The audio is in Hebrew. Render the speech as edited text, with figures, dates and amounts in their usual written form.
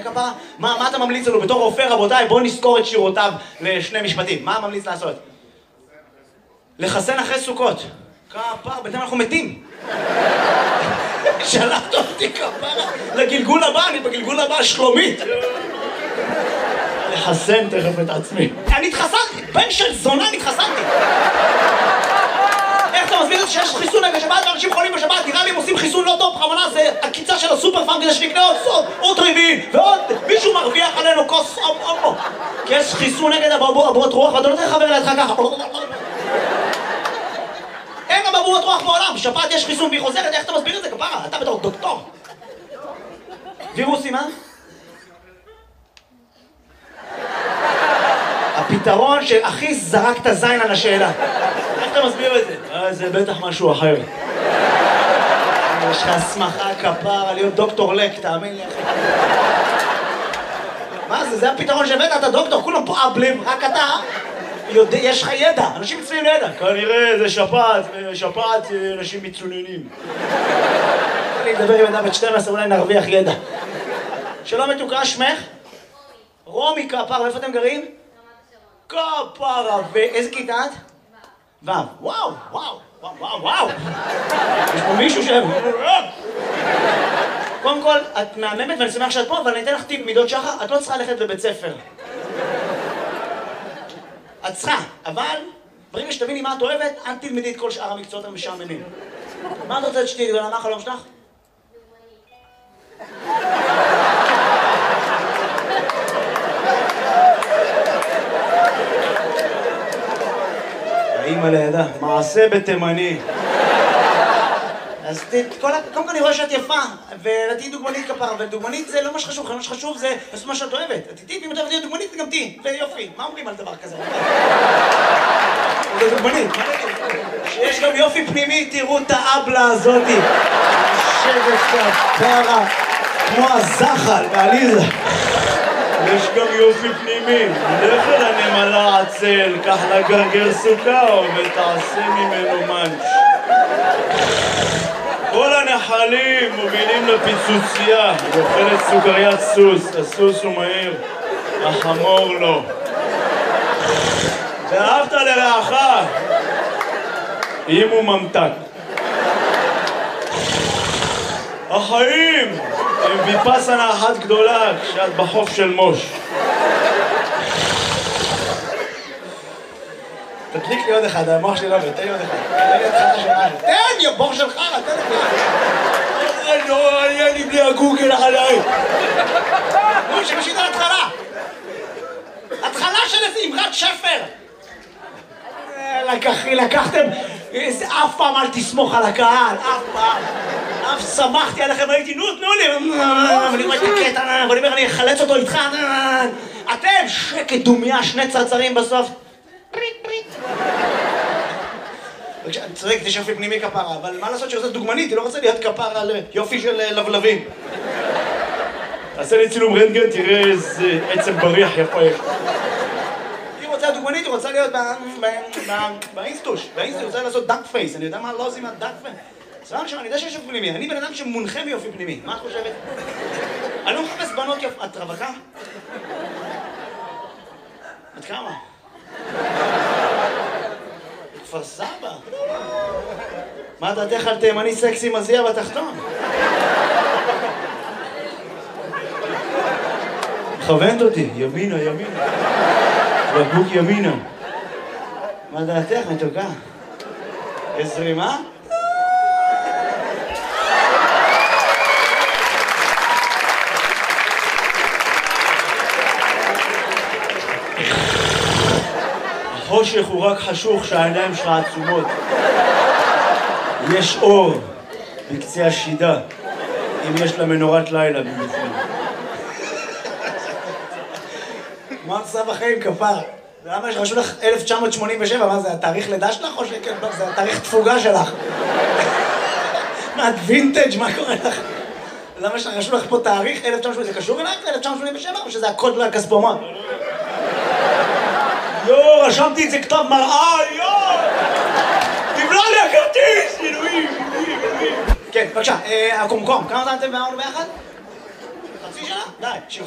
כפרה? מה אתה ממליץ לנו בתור רופא, רבותיי? בואו נזכור את שירותיו לשני משפטים. מה ממליץ לעשות? לחסן אחרי סוכות. כפרה, בינתיים אנחנו מתים. שלחת אותי כפרה לגלגול הבא, אני בגלגול הבא שלומית. לחסן תכף את עצמי. אני התחסנתי, בן של זונה התחסנתי. איך אתה מסביר את שיש חיסון נגד שבת ואנשים חולים בשבת? נראה לי הם עושים חיסון לא טוב, בכוונה זה הקיצה של הסופר פארם כדי שנקנה עוד רביעי ועוד מישהו מרוויח עלינו כוס אומו. כי יש חיסון נגד אבעבועות רוח ואתה לא צריך לחבר לידך ככה. אין אבעבועות רוח בעולם, בשבת יש חיסון והיא חוזרת, איך אתה מסביר את זה כפרה? אתה בתור דוקטור. וירוסים, הפתרון שהכי זרקת זין על השאלה. איך אתה מסביר את זה? זה בטח משהו אחר. יש לך הסמכה כפרה להיות דוקטור לק, תאמין לי אחי. מה זה? זה הפתרון שהבאת, אתה דוקטור, כולם פה אבלים, רק אתה יש לך ידע, אנשים מצויים לידע. כנראה זה שפעת אנשים מצוננים. אני אדבר עם אדם בת 12, אולי נרוויח ידע. שלום מתוקה, שמך? רומי כפרה, איפה אתם גרים? כפרה, ואיזה כיתה את? ו'. וואו. יש פה מישהו קודם כל, את מהממת ואני שמח שאת פה, אבל אני אתן לך טיפ מידות שחר, את לא צריכה ללכת לבית ספר. את צריכה, אבל ברגע שתביני מה את אוהבת, אל תלמדי את כל שאר המקצועות המשעממים. מה את רוצה שתהיי גדולה? מה החלום שלך? האמא לידה, מעשה בתימני. אז קודם כל אני רואה שאת יפה, ותהיי דוגמנית כפרה, ודוגמנית זה לא מה שחשוב, מה שחשוב זה לעשות מה שאת אוהבת. תהיי, אם את אוהבת להיות דוגמנית, גם תהיי, ויופי. מה אומרים על דבר כזה? זה דוגמנית. שיש גם יופי פנימי, תראו את האבלה הזאתי. יושבת כפרה, כמו הזחל בעליזה. יש גם יופי פנימי, לך אל הנמלה עצל, קח לה גרגר סוכר ותעשה ממנו מנש. כל הנחלים מובילים לפיצוצייה, ואוכלת סוכריית סוס, הסוס הוא מהיר, החמור לא. ואהבת לרעך, אם הוא ממתק. החיים הם ויפאסנה אחת גדולה כשאת בחוף של מוש. תדליק לי עוד אחד, המוח שלי לא עובד, תן לי עוד אחד. תן לי, בור של חרא, תן לי. לא, אין לי בלי הגוגל עליי. נו, שמשית על התחלה. התחלה של איזה אמרת שפר. לקחתם, אף פעם אל תסמוך על הקהל, אף פעם. אף שמחתי עליכם, הייתי, נו, תנו לי. אבל אני רואה את הקטע, ואני אומר, אני אחלץ אותו איתך. אתם, שקט דומיה, שני צרצרים בסוף. אני צודק, זה יופי פנימי כפרה, אבל מה לעשות שעושה דוגמנית? היא לא רוצה להיות כפרה על יופי של לבלבים. תעשה לי צילום רנטגן, תראה איזה עצם בריח יפה יש. היא רוצה דוגמנית, היא רוצה להיות באינסטוש. באינסטוש, היא רוצה לעשות דאק פייס. אני יודע מה לא עושים מהדאק פייס. סבבה עכשיו, אני יודע שיש יופי פנימי. אני בן אדם שמונחה מיופי פנימי. מה את חושבת? אני לא מחפש בנות יופי. את רווקה? את כמה? כפר סבא. מה דעתך על תימני סקסי מזיע בתחתון? מכוונת אותי, ימינה. בקבוק ימינה. מה דעתך, מתוקה? יש זרימה? החושך הוא רק חשוך שהעיניים שלך עצומות. יש אור בקצה השידה, אם יש לה מנורת לילה במיוחד. מה עושה בחיים כפר? למה שרשו לך 1987? מה זה, התאריך לידה שלך או זה התאריך תפוגה שלך? מה, את וינטג'? מה קורה לך? למה שרשו לך פה תאריך 1987? זה קשור אלייך 1987 או שזה הקוד לכספומט? יו, רשמתי את זה כתב מראה, תבלע לי הכרטיס, אלוהים. כן, בבקשה, הקומקום, כמה זמן אתם ואמרנו ביחד? חצי שנה? די.